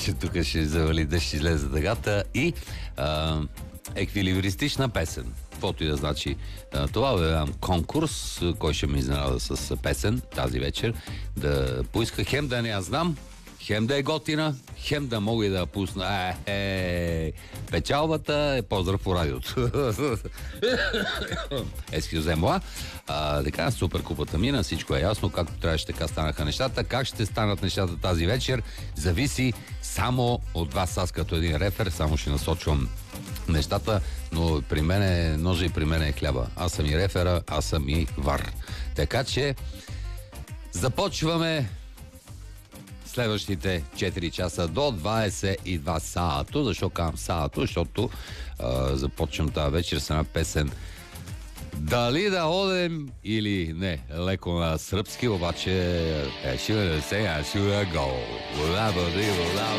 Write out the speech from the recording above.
че тук ще завали дъжд, ще излезе дъгата и еквилибристична песен. Каквото и да значи това, обявявам конкурс, кой ще ме изненада с песен тази вечер, да поиска хем да не я знам, хем да е готина, хем да мога и да я пусна. Печалбата е поздрав по радиото. Ескюземоа. Така, суперкупата мина, всичко е ясно, както трябваше, така станаха нещата. Как ще станат нещата тази вечер, зависи само от вас. Аз като един рефер, само ще насочвам нещата, но при мен е ножа и при мен е хляба. Аз съм и рефера, аз съм и вар. Така че започваме следващите 4 часа до 22 саато. Защо казвам саато? Защото започвам тази вечер с една песен. Дали да одем или не, леко на сръбски, обаче ще да се, ще да го.